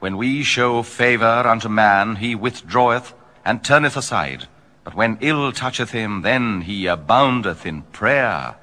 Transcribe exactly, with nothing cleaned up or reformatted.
When we show favour unto man, he withdraweth, and turneth aside. But when ill toucheth him, then he aboundeth in prayer.